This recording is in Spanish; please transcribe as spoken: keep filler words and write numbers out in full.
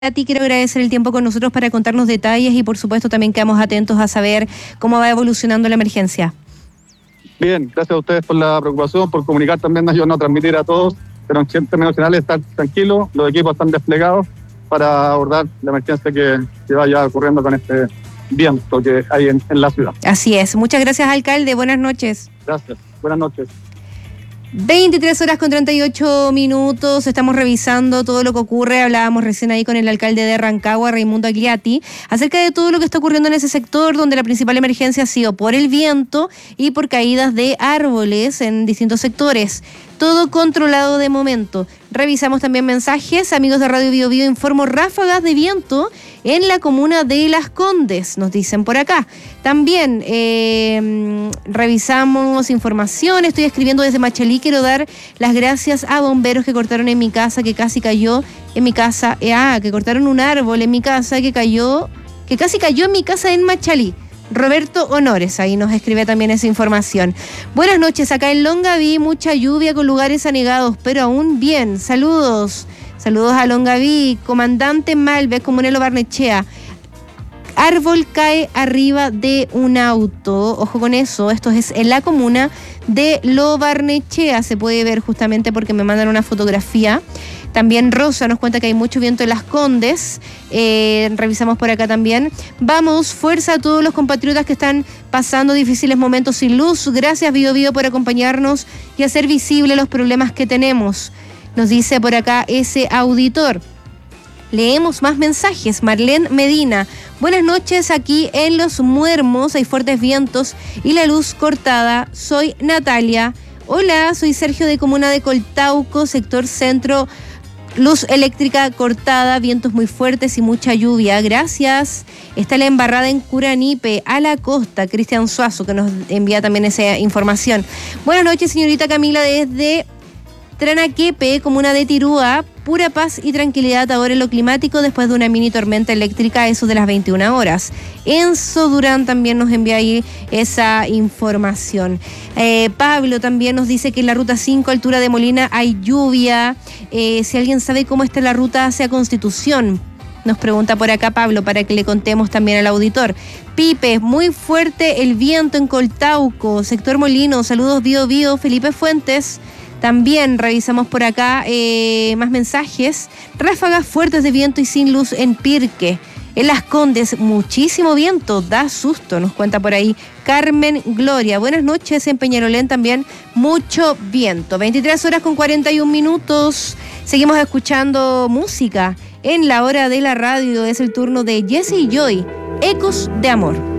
A ti quiero agradecer el tiempo con nosotros para contarnos detalles y por supuesto también quedamos atentos a saber cómo va evolucionando la emergencia. Bien, gracias a ustedes por la preocupación, por comunicar también, ayudarnos a transmitir a todos, pero en términos generales estar tranquilos, los equipos están desplegados para abordar la emergencia que, que vaya ocurriendo con este viento que hay en, en la ciudad. Así es, muchas gracias, alcalde, buenas noches. Gracias, buenas noches. veintitrés horas con treinta y ocho minutos, estamos revisando todo lo que ocurre, hablábamos recién ahí con el alcalde de Rancagua, Raimundo Agliati, acerca de todo lo que está ocurriendo en ese sector, donde la principal emergencia ha sido por el viento y por caídas de árboles en distintos sectores. Todo controlado de momento. Revisamos también mensajes. Amigos de Radio Bio Bio, informo ráfagas de viento en la comuna de Las Condes, nos dicen por acá. También eh, revisamos información. Estoy escribiendo desde Machalí. Quiero dar las gracias a bomberos que cortaron en mi casa, que casi cayó en mi casa. Eh, ah, que cortaron un árbol en mi casa que cayó, que casi cayó en mi casa en Machalí. Roberto Honores, ahí nos escribe también esa información. Buenas noches, acá en Longaví mucha lluvia con lugares anegados, pero aún bien. Saludos, saludos a Longaví. Comandante Malves, Comunelo Barnechea. Árbol cae arriba de un auto, ojo con eso, esto es en la comuna de Lo Barnechea, se puede ver justamente porque me mandan una fotografía. También Rosa nos cuenta que hay mucho viento en Las Condes, eh, revisamos por acá también. Vamos, fuerza a todos los compatriotas que están pasando difíciles momentos sin luz. Gracias Bio Bio por acompañarnos y hacer visible los problemas que tenemos, nos dice por acá ese auditor. Leemos más mensajes. Marlene Medina. Buenas noches, aquí en Los Muermos hay fuertes vientos y la luz cortada. Soy Natalia. Hola, soy Sergio de Comuna de Coltauco, sector centro. Luz eléctrica cortada, vientos muy fuertes y mucha lluvia. Gracias. Está la embarrada en Curanipe, a la costa. Cristian Suazo, que nos envía también esa información. Buenas noches, señorita Camila, desde Tranaquepe, comuna de Tirúa. Pura paz y tranquilidad ahora en lo climático después de una mini tormenta eléctrica, eso de las veintiuna horas. Enzo Durán también nos envía ahí esa información. Eh, Pablo también nos dice que en la ruta cinco, altura de Molina, hay lluvia. Eh, si alguien sabe cómo está la ruta hacia Constitución, nos pregunta por acá Pablo, para que le contemos también al auditor. Pipe, muy fuerte el viento en Coltauco, sector Molino. Saludos Bio Bio, Felipe Fuentes. También revisamos por acá eh, más mensajes. Ráfagas fuertes de viento y sin luz en Pirque. En Las Condes, muchísimo viento, da susto, nos cuenta por ahí Carmen Gloria. Buenas noches, en Peñarolén también mucho viento. veintitrés horas con cuarenta y un minutos. Seguimos escuchando música. En la hora de la radio es el turno de Jesse y Joy, Ecos de Amor.